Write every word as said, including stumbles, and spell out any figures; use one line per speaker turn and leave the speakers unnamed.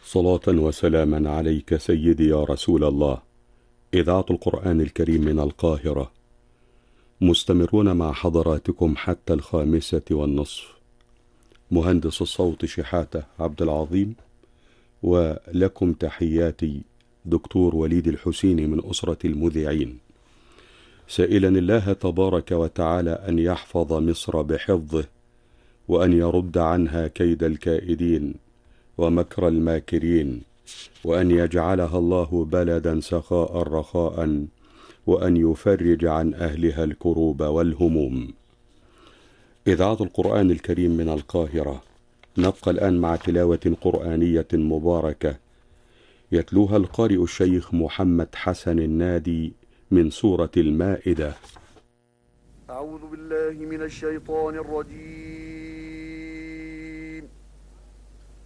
صلاة وسلاما عليك سيدي يا رسول الله. إذاعة القرآن الكريم من القاهرة، مستمرون مع حضراتكم حتى الخامسة والنصف. مهندس الصوت شحاتة عبد العظيم، ولكم تحياتي دكتور وليد الحسيني من أسرة المذيعين، سائلا الله تبارك وتعالى أن يحفظ مصر بحفظه، وأن يرد عنها كيد الكائدين ومكر الماكرين، وأن يجعلها الله بلدا سخاء رخاء، وأن يفرج عن أهلها الكروب والهموم. إذاعة القرآن الكريم من القاهرة، نبقى الآن مع تلاوة قرآنية مباركة يتلوها القارئ الشيخ محمد حسن النادي من سورة المائدة.
أعوذ بالله من الشيطان الرجيم.